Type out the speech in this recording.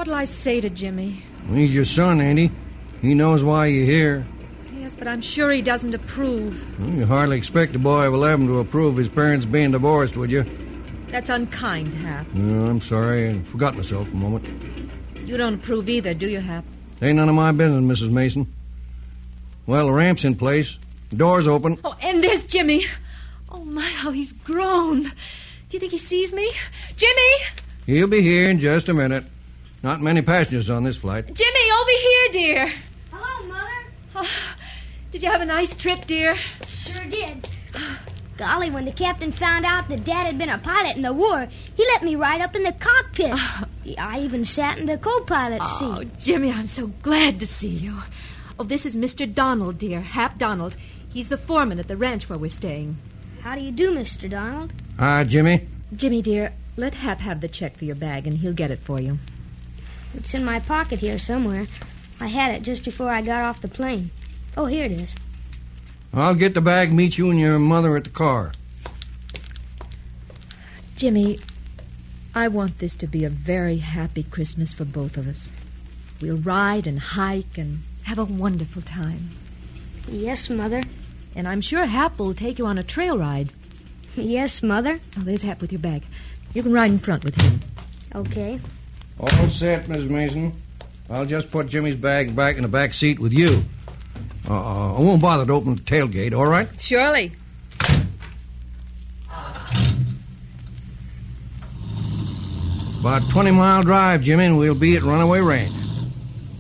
What'll I say to Jimmy? He's your son, ain't he? He knows why you're here. Yes, but I'm sure he doesn't approve. Well, you hardly expect a boy of 11 to approve his parents being divorced, would you? That's unkind, Hap. No, I'm sorry. I forgot myself a moment. You don't approve either, do you, Hap? Ain't none of my business, Mrs. Mason. Well, the ramp's in place. The door's open. Oh, and there's Jimmy. Oh, my, how he's grown. Do you think he sees me? Jimmy! He'll be here in just a minute. Not many passengers on this flight. Jimmy, over here, dear. Hello, Mother. Oh, did you have a nice trip, dear? Sure did. Golly, when the captain found out that Dad had been a pilot in the war, he let me ride up in the cockpit. I even sat in the co-pilot's seat. Oh, Jimmy, I'm so glad to see you. Oh, this is Mr. Donald, dear. Hap Donald. He's the foreman at the ranch where we're staying. How do you do, Mr. Donald? Hi, Jimmy. Jimmy, dear, let Hap have the check for your bag, and he'll get it for you. It's in my pocket here somewhere. I had it just before I got off the plane. Oh, here it is. I'll get the bag, meet you and your mother at the car. Jimmy, I want this to be a very happy Christmas for both of us. We'll ride and hike and have a wonderful time. Yes, Mother. And I'm sure Hap will take you on a trail ride. Yes, Mother. Oh, there's Hap with your bag. You can ride in front with him. Okay. All set, Mrs. Mason. I'll just put Jimmy's bag back in the back seat with you. I won't bother to open the tailgate, all right? Surely. About 20-mile drive, Jimmy, and we'll be at Runaway Ranch.